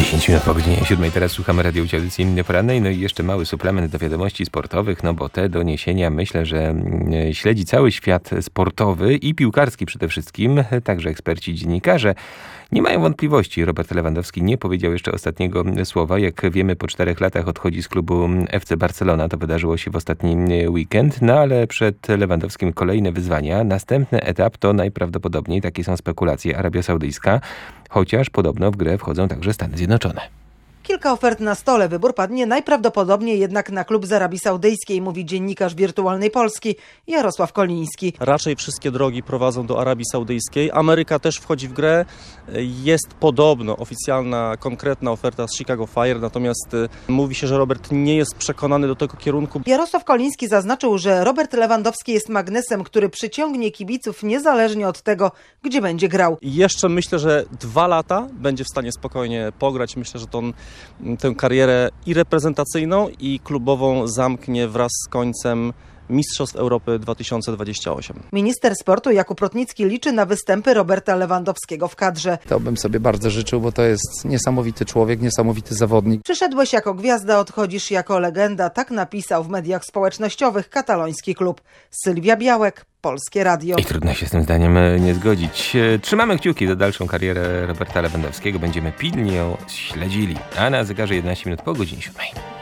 10 minut po godzinie 7. Teraz słuchamy radiowej audycji porannej. No i jeszcze mały suplement do wiadomości sportowych, no bo te doniesienia myślę, że śledzi cały świat sportowy i piłkarski przede wszystkim, także eksperci, dziennikarze. Nie mają wątpliwości. Robert Lewandowski nie powiedział jeszcze ostatniego słowa. Jak wiemy, po 4 latach odchodzi z klubu FC Barcelona. To wydarzyło się w ostatni weekend. No ale przed Lewandowskim kolejne wyzwania. Następny etap to najprawdopodobniej, takie są spekulacje, Arabia Saudyjska. Chociaż podobno w grę wchodzą także Stany Zjednoczone. Kilka ofert na stole. Wybór padnie najprawdopodobniej jednak na klub z Arabii Saudyjskiej, mówi dziennikarz Wirtualnej Polski Jarosław Koliński. Raczej wszystkie drogi prowadzą do Arabii Saudyjskiej. Ameryka też wchodzi w grę. Jest podobno oficjalna, konkretna oferta z Chicago Fire, natomiast mówi się, że Robert nie jest przekonany do tego kierunku. Jarosław Koliński zaznaczył, że Robert Lewandowski jest magnesem, który przyciągnie kibiców niezależnie od tego, gdzie będzie grał. Jeszcze myślę, że 2 lata będzie w stanie spokojnie pograć. Myślę, że tę karierę i reprezentacyjną, i klubową zamknie wraz z końcem Mistrzostw Europy 2028. Minister sportu Jakub Rotnicki liczy na występy Roberta Lewandowskiego w kadrze. To bym sobie bardzo życzył, bo to jest niesamowity człowiek, niesamowity zawodnik. Przyszedłeś jako gwiazda, odchodzisz jako legenda. Tak napisał w mediach społecznościowych kataloński klub. Sylwia Białek, Polskie Radio. I trudno się z tym zdaniem nie zgodzić. Trzymamy kciuki za dalszą karierę Roberta Lewandowskiego. Będziemy pilnie ją śledzili. A na zegarze 11 minut po godzinie 7.